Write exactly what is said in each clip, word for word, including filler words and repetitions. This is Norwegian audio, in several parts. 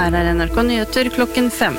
Her er N R K Nyheter klokken fem.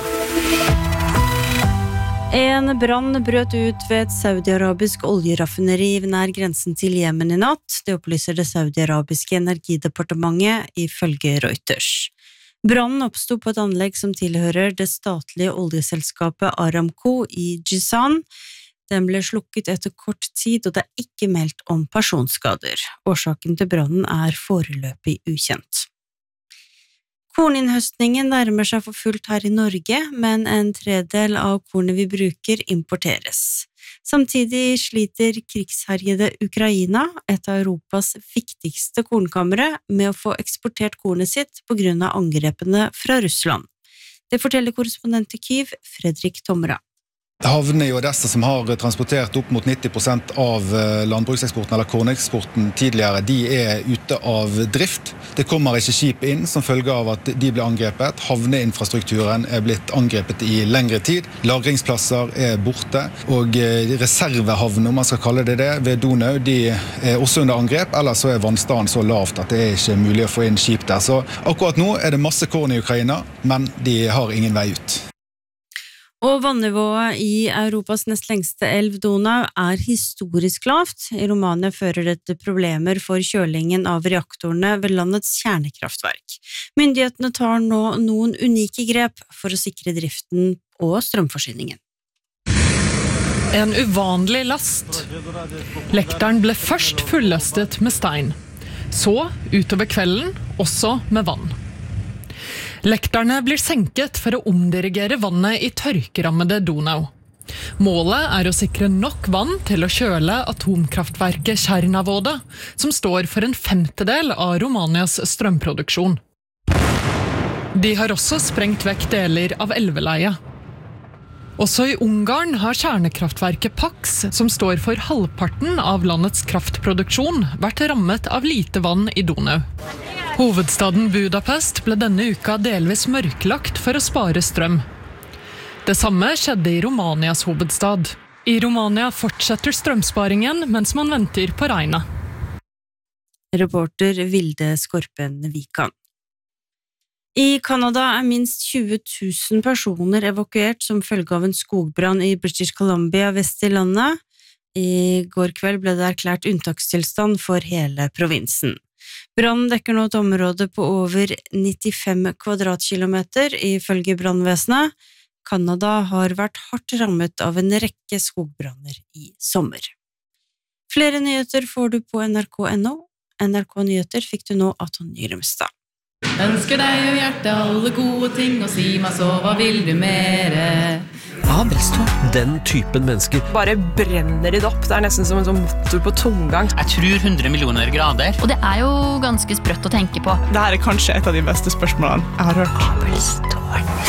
En brann brøt ut ved et saudi-arabisk oljeraffineri nær grensen til Jemen i natt. Det opplyser det saudi-arabiske energidepartementet ifølge Reuters. Brannen oppstod på et anlegg som tilhører det statlige oljeselskapet Aramco i Jizan. Den ble slukket etter kort tid, og det er ikke meldt om personskader. Årsaken til brannen er foreløpig ukjent. Korninnhøstningen nærmer seg for fullt her i Norge, men en tredel av kornet vi bruker importeres. Samtidig sliter krigsherjede Ukraina, et av Europas viktigste kornkamre, med å få eksportert kornet sitt på grunn av angrepene fra Russland. Det forteller korrespondent i Kyiv, Fredrik Tomra. Havne i Odessa som har transportert opp mot nitti prosent av landbrukseksporten eller korneksporten tidligere, de er ute av drift. Det kommer ikke skip inn som følge av at de ble angrepet. Havneinfrastrukturen er blitt angrepet i lengre tid. Lagringsplasser er borte, og reservehavn, om man skal kalle det det, ved Donau, de er også under angrep, eller så er vannstanden så lavt at det er ikke mulig å få inn skip der. Så akkurat nå er det masse korn i Ukraina, men de har ingen vei ut. Og vannivået i Europas nest lengste elv Donau er historisk lavt. I Romania fører dette problemer for kjølingen av reaktorene ved landets kjernekraftverk. Myndighetene tar nå noen unike grep for å sikre driften og strømforsyningen. En uvanlig last. Lekteren ble først fullastet med stein. Så, utover kvelden, også med vann. Lekterne blir senket for å omdirigere vannet i tørkerammede Donau. Målet er å sikre nok vann til å kjøle atomkraftverket Tjernavoda, som står for en femtedel av Romanias strømproduksjon. De har også sprengt vekk deler av elveleie. Også i Ungarn har kjernekraftverket Paks, som står for halvparten av landets kraftproduksjon, vært rammet av lite vann i Donau. Hovedstaden Budapest ble denne uka delvis mørklagt for å spare strøm. Det samme skjedde i Romanias hovedstad. I Romania fortsetter strømsparingen mens man venter på regnet. Reporter Vilde Skorpen Vikan. I Kanada er minst tjue tusen personer evakuert som følge av en skogbrann i British Columbia vest i landet. I går kveld ble det erklært unntakstilstand for hele provinsen. Brannen dekker nå et område på over nittifem kvadratkilometer ifølge brannvesenet. Kanada har vært hardt rammet av en rekke skogbranner i sommer. Flere nyheter får du på N R K punktum N O. N R K Nyheter fikk du nå av Tonje Rømstad. Ønsker deg og hjertet alle gode ting, og si meg så, hva vil du mere? Abelstå, den typen mennesker. Bare brenner det opp, det er nesten som en sånn motor på tomgang. Jeg tror hundre millioner grader. Og det er jo ganske sprøtt å tenke på. Dette er kanskje et av de beste spørsmålene jeg har hørt. Abelstå.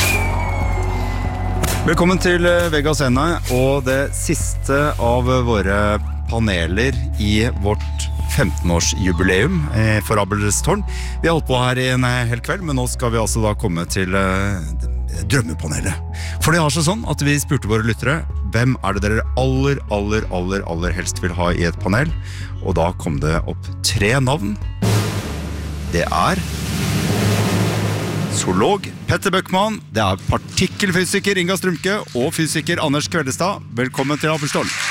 Velkommen til Vegas Ene, og det siste av våre paneler i vårt femten-årsjubileum for Abelstårn. Vi har holdt på her i en hel kveld, men nå skal vi altså da komme til drømmepanelet. For det har seg sånn at vi spurte våre lyttere, hvem er det dere aller, aller, aller, aller helst vil ha i et panel? Og da kom det opp tre navn. Det er zoolog Petter Bøckmann, det er partikkelfysiker Inga Strømke og fysiker Anders Kveldestad. Velkommen til Abelstårn.